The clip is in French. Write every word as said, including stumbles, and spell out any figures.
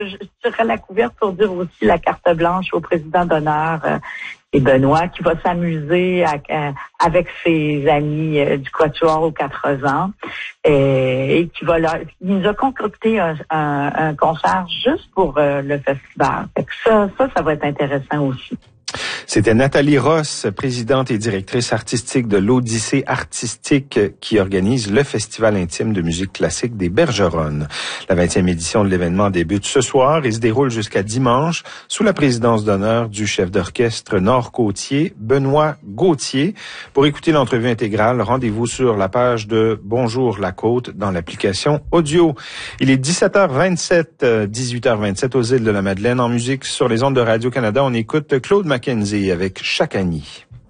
je tirerai la couverte pour dire aussi la carte blanche au président d'honneur euh, et Benoît, qui va s'amuser à, à, avec ses amis euh, du Quatuor aux quatre ans et, et qui va leur, il nous a concocté un, un, un concert juste pour euh, le festival. Fait que ça, ça, ça va être intéressant aussi. C'était Nathalie Ross, présidente et directrice artistique de l'Odyssée artistique qui organise le Festival intime de musique classique des Bergeronnes. La vingtième édition de l'événement débute ce soir et se déroule jusqu'à dimanche sous la présidence d'honneur du chef d'orchestre nord-côtier, Benoît Gauthier. Pour écouter l'entrevue intégrale, rendez-vous sur la page de Bonjour la Côte dans l'application audio. Il est dix-sept heures vingt-sept, dix-huit heures vingt-sept aux îles de la Madeleine. En musique sur les ondes de Radio-Canada, on écoute Claude Mackenzie avec Chaque Annie.